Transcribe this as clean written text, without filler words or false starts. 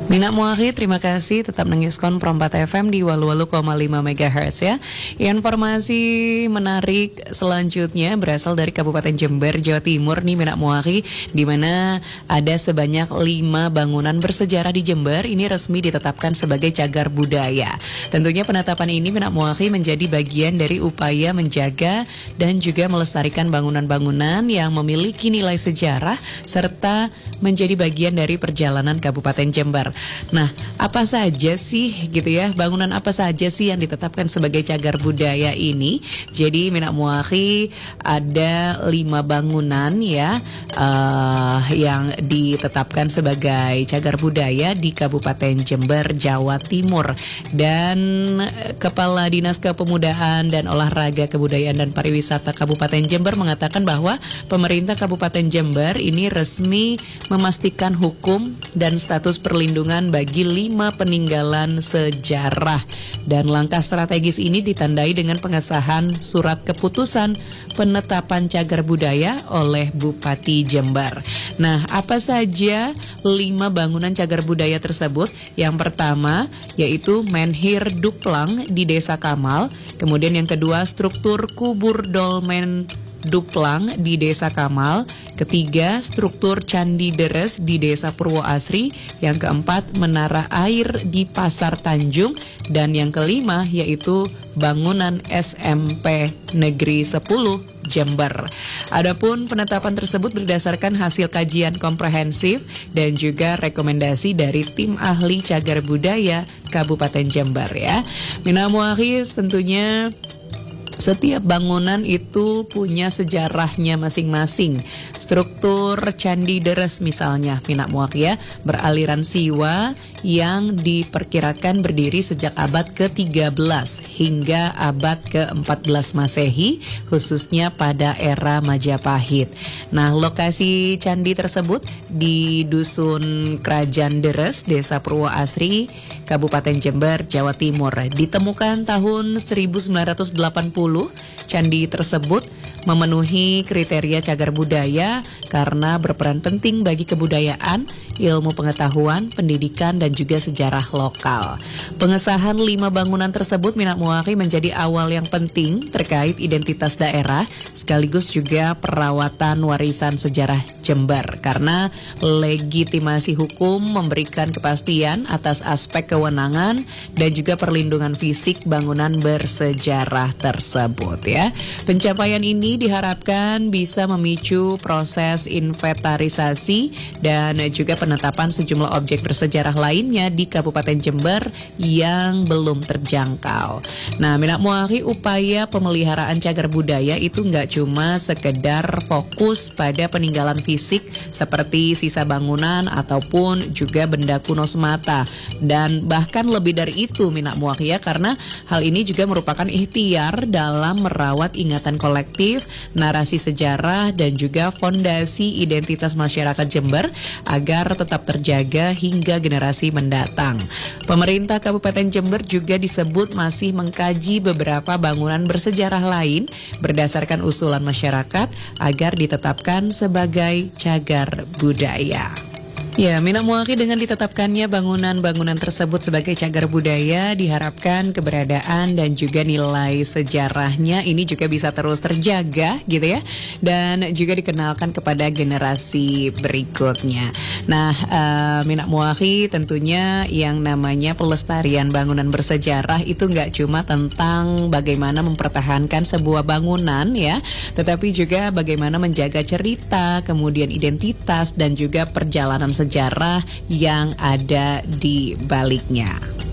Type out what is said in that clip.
Mina Muakhi, terima kasih. Tetap nengiskon Perompat FM di walu-walu,5 MHz ya. Informasi menarik selanjutnya berasal dari Kabupaten Jember, Jawa Timur nih Mina Muakhi, di mana ada sebanyak 5 bangunan bersejarah di Jember ini resmi ditetapkan sebagai cagar budaya. Tentunya penetapan ini Mina Muakhi menjadi bagian dari upaya menjaga dan juga melestarikan bangunan-bangunan yang memiliki nilai sejarah serta menjadi bagian dari perjalanan Kabupaten Jember. Nah, apa saja sih gitu ya, bangunan apa saja sih yang ditetapkan sebagai cagar budaya ini? Jadi Mina Muakhi ada 5 bangunan ya yang ditetapkan sebagai cagar budaya di Kabupaten Jember, Jawa Timur. Dan Kepala Dinas Kepemudaan dan Olahraga, Kebudayaan dan Pariwisata Kabupaten Jember mengatakan bahwa pemerintah Kabupaten Jember ini resmi memastikan hukum dan status perlindungan bagi 5 peninggalan sejarah. Dan langkah strategis ini ditandai dengan pengesahan surat keputusan penetapan cagar budaya oleh Bupati Jember. Nah, apa saja 5 bangunan cagar budaya tersebut? Yang pertama yaitu Menhir Duplang di Desa Kamal. Kemudian yang kedua struktur kubur dolmen Duplang di Desa Kamal. Ketiga, struktur Candi Deres di Desa Purwoasri. Yang keempat, menara air di Pasar Tanjung. Dan yang kelima yaitu bangunan SMP Negeri 10 Jember. Adapun penetapan tersebut berdasarkan hasil kajian komprehensif dan juga rekomendasi dari tim ahli cagar budaya Kabupaten Jember ya. Mina Muakhi, tentunya setiap bangunan itu punya sejarahnya masing-masing. Struktur Candi Deres misalnya, Mina Muakhi ya, beraliran Siwa yang diperkirakan berdiri sejak abad ke-13 hingga abad ke-14 Masehi, khususnya pada era Majapahit. Nah, lokasi candi tersebut di Dusun Kerajaan Deres, Desa Purwoasri, Kabupaten Jember, Jawa Timur. Ditemukan tahun 1980, candi tersebut memenuhi kriteria cagar budaya karena berperan penting bagi kebudayaan, ilmu pengetahuan, pendidikan, dan juga sejarah lokal. Pengesahan 5 bangunan tersebut Mina Muakhi menjadi awal yang penting terkait identitas daerah sekaligus juga perawatan warisan sejarah Jember, karena legitimasi hukum memberikan kepastian atas aspek kewenangan dan juga perlindungan fisik bangunan bersejarah tersebut ya. Pencapaian ini diharapkan bisa memicu proses inventarisasi dan juga penetapan sejumlah objek bersejarah lainnya di Kabupaten Jember yang belum terjangkau. Nah, Mina Muakhi, upaya pemeliharaan cagar budaya itu nggak cuma sekedar fokus pada peninggalan fisik seperti sisa bangunan ataupun juga benda kuno semata, dan bahkan lebih dari itu Mina Muakhi ya, karena hal ini juga merupakan ikhtiar dalam merawat ingatan kolektif, narasi sejarah, dan juga fondasi identitas masyarakat Jember agar tetap terjaga hingga generasi mendatang. Pemerintah Kabupaten Jember juga disebut masih mengkaji beberapa bangunan bersejarah lain berdasarkan usulan masyarakat agar ditetapkan sebagai cagar budaya. Ya, Mina Muakhi, dengan ditetapkannya bangunan-bangunan tersebut sebagai cagar budaya, diharapkan keberadaan dan juga nilai sejarahnya ini juga bisa terus terjaga gitu ya, dan juga dikenalkan kepada generasi berikutnya. Nah, Mina Muakhi, tentunya yang namanya pelestarian bangunan bersejarah itu nggak cuma tentang bagaimana mempertahankan sebuah bangunan ya, tetapi juga bagaimana menjaga cerita, kemudian identitas dan juga perjalanan sejarah yang ada di baliknya.